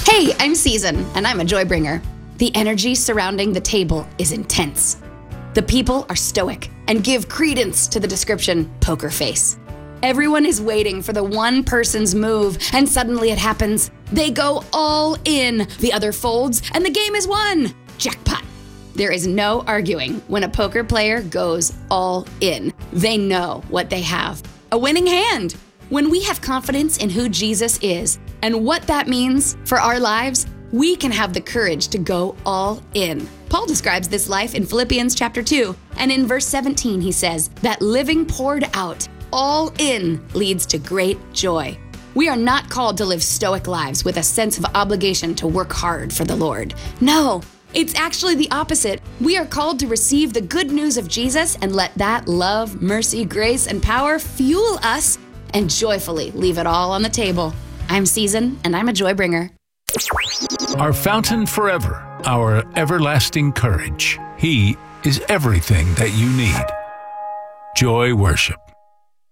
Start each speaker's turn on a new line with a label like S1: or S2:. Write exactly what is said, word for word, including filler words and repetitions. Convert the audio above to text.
S1: Hey, I'm Season, and I'm a joy bringer. The energy surrounding the table is intense. The people are stoic and give credence to the description poker face. Everyone is waiting for the one person's move, and suddenly it happens. They go all in. The other folds, and the game is won. Jackpot. There is no arguing when a poker player goes all in. They know what they have. A winning hand. When we have confidence in who Jesus is and what that means for our lives, we can have the courage to go all in. Paul describes this life in Philippians chapter two, and in verse seventeen he says that living poured out, all in, leads to great joy. We are not called to live stoic lives with a sense of obligation to work hard for the Lord. No, it's actually the opposite. We are called to receive the good news of Jesus and let that love, mercy, grace, and power fuel us and joyfully leave it all on the table. I'm Season, and I'm a joy bringer.
S2: Our fountain forever, our everlasting courage. He is everything that you need. Joy Worship.